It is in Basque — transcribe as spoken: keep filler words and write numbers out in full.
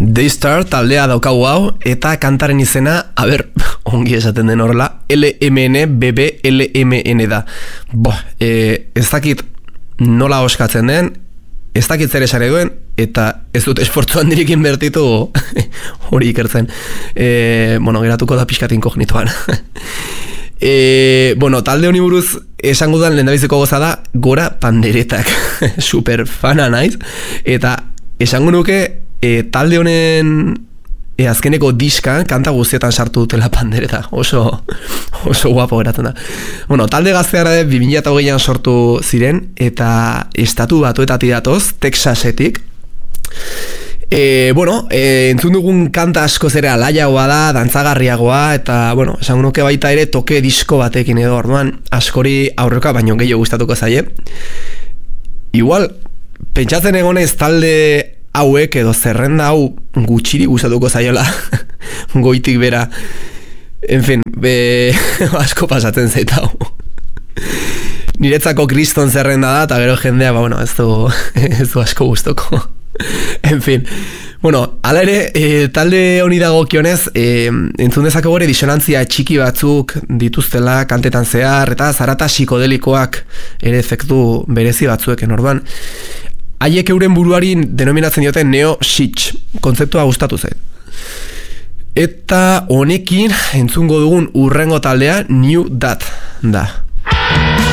Daystar taldea daukagu hau, eta kantaren izena, a ber, ongi esaten den horrela, L M N B B L M N da. Bo, e, ez dakit nola oskatzen den, ez dakit zer esan eduen, eta ez dut esfortzu handirik inbertitu hori ikertzen. E, bueno, geratuko da pixkat inkognitoan. E, bueno, talde honi buruz esango dudan lehendabiziko goza da Gora Panderetak. Super fana naiz. Eta esango nuke e, talde honen e, azkeneko diskan kanta guztietan sartu dutela pandereta. Oso, oso guapo geratzen da. Bueno, talde gazteara de bi mila hogeian sortu ziren eta estatu batuetatik datoz, Texasetik. E, bueno, e, entzun dugun kanta asko zera alaiagoa da, dantzagarriagoa, eta, bueno, esango nuke baita ere toke disko batekin edo, orduan, askori aurreka baino gehiago gustatuko zaie. Igual, pentsatzen egonez talde hauek edo zerrenda hau gutxiri gustatuko zaiola, goitik bera. En fin, be, asko pasatzen zaita hau. Niretzako kriston zerrenda da, eta gero jendea, ba, bueno, ez du, ez du asko gustoko. En fin, bueno, ala ere, e, talde honi dagokionez, e, entzun dezakegu ere disonantzia txiki batzuk dituztela kantetan zehar, eta zarata psikodelikoak ere efektu berezi batzueken, orduan. Haiek euren buruari denominatzen dioten neo-sitch, kontzeptua gustatu zait. Eta honekin entzungo dugun urrengo taldea New Dat da.